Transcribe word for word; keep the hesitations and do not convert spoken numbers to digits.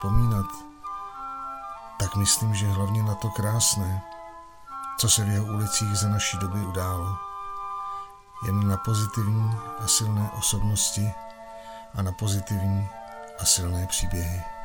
vzpomínat, tak myslím, že hlavně na to krásné, co se v jeho ulicích za naší doby událo. Jen na pozitivní a silné osobnosti a na pozitivní a silné příběhy.